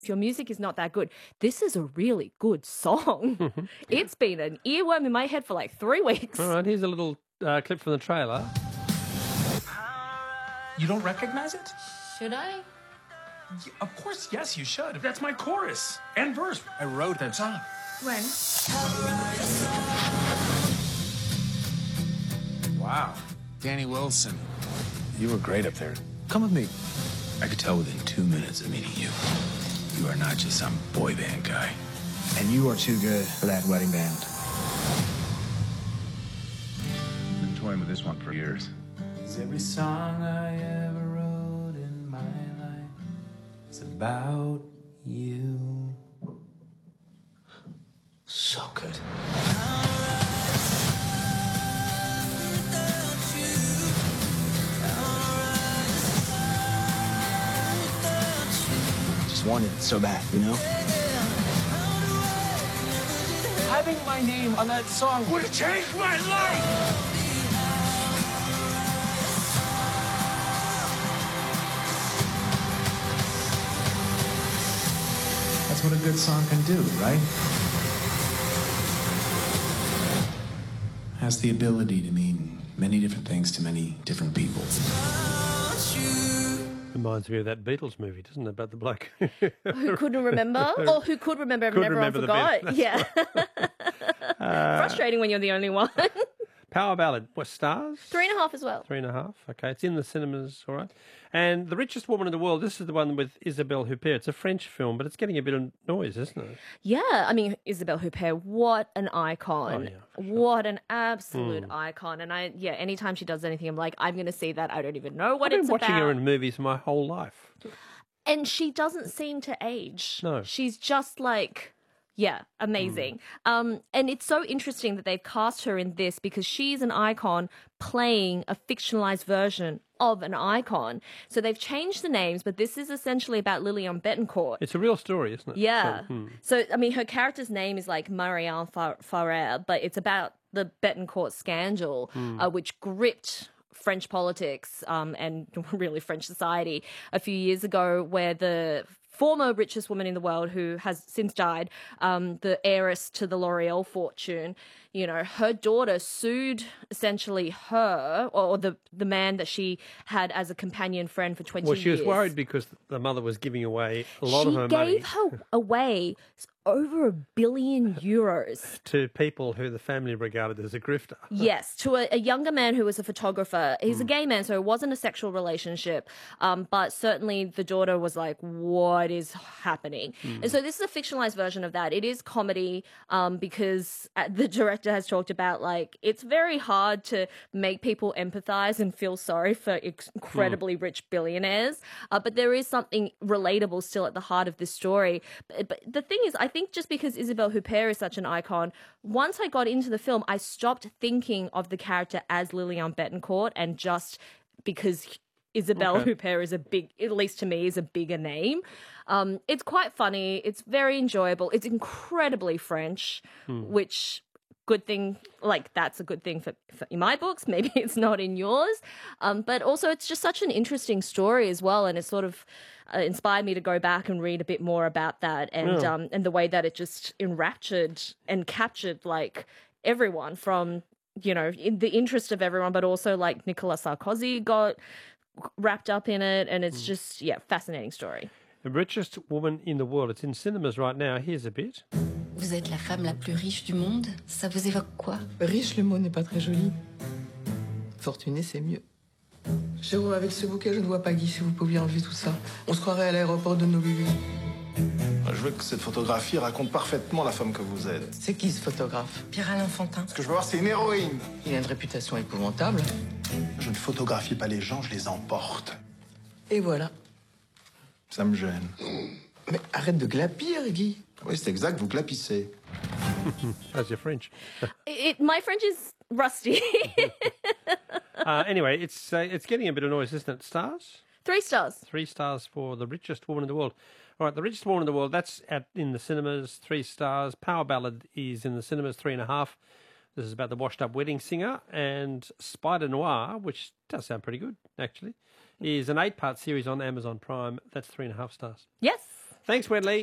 if your music is not that good, this is a really good song. It's been an earworm in my head for like 3 weeks. All right, here's a little clip from the trailer. You don't recognize it? Should I? Of course, yes, you should. That's my chorus and verse. I wrote that song. When? Wow. Danny Wilson. You were great up there. Come with me. I could tell within 2 minutes of meeting you, you are not just some boy band guy. And you are too good for that wedding band. Been toying with this one for years. Every song I ever wrote in my life is about you. So good. Just wanted it so bad, you know? Having my name on that song would have changed my life! That's what a good song can do, right? Has the ability to mean many different things to many different people. Reminds me of that Beatles movie, doesn't it, about the bloke Who couldn't remember, or who could remember and everyone forgot. Yeah. Frustrating when you're the only one. Power Ballad. What, stars? 3.5 as well. 3.5. Okay, it's in the cinemas, all right. And The Richest Woman in the World, this is the one with Isabelle Huppert. It's a French film, but it's getting a bit of noise, isn't it? Yeah, I mean, Isabelle Huppert, what an icon. Oh, yeah, for sure. What an absolute icon. And anytime she does anything, I'm like, I'm going to see that. I don't even know what it's I've been watching about. her in movies my whole life. And she doesn't seem to age. No. She's just like... Yeah, amazing. And it's so interesting that they've cast her in this because she's an icon playing a fictionalized version of an icon. So they've changed the names, but this is essentially about Lillian Bettencourt. It's a real story, isn't it? Yeah. So, I mean, her character's name is like Marianne Farrer, but it's about the Bettencourt scandal, which gripped French politics and really French society a few years ago, where the former richest woman in the world, who has since died, the heiress to the L'Oreal fortune, you know, her daughter sued essentially her or the man that she had as a companion friend for 20 years. Well, she was worried because the mother was giving away a lot of her money. She gave her away over €1 billion. To people who the family regarded as a grifter. Yes, to a younger man who was a photographer. He's a gay man, so it wasn't a sexual relationship. But certainly the daughter was like, what is happening? And so this is a fictionalized version of that. It is comedy because the director has talked about, like, it's very hard to make people empathize and feel sorry for incredibly rich billionaires. But there is something relatable still at the heart of this story. But the thing is, I think just because Isabelle Huppert is such an icon, once I got into the film, I stopped thinking of the character as Lillian Bettencourt, and just because Isabelle Huppert is a big, at least to me, is a bigger name. It's quite funny. It's very enjoyable. It's incredibly French, which... good thing, like that's a good thing for in my books. Maybe it's not in yours, but also it's just such an interesting story as well, and it sort of inspired me to go back and read a bit more about that, and the way that it just enraptured and captured like everyone, from, you know, in the interest of everyone, but also like Nicolas Sarkozy got wrapped up in it, and it's just fascinating story. The Richest Woman in the World. It's in cinemas right now. Here's a bit. Vous êtes la femme la plus riche du monde. Ça vous évoque quoi? Riche, le mot n'est pas très joli. Fortuné, c'est mieux. Jérôme, avec ce bouquet, je ne vois pas Guy, si vous pouviez enlever tout ça. On se croirait à l'aéroport de Honolulu. Je veux que cette photographie raconte parfaitement la femme que vous êtes. C'est qui ce photographe? Pierre-Alain Fantin. Ce que je veux voir, c'est une héroïne. Il a une réputation épouvantable. Je ne photographie pas les gens, je les emporte. Et voilà. Ça me gêne. Mais arrête de glapir, Guy. Oui, c'est exact, vous glapissez. How's your French? My French is rusty. Anyway, it's getting a bit of noise, isn't it? Stars? 3 stars. 3 stars for The Richest Woman in the World. All right, The Richest Woman in the World, that's in the cinemas, 3 stars. Power Ballad is in the cinemas, 3.5. This is about the washed-up wedding singer. And Spider Noir, which does sound pretty good, actually, is an 8-part series on Amazon Prime. That's 3.5 stars. Yes. Thanks, Wedley.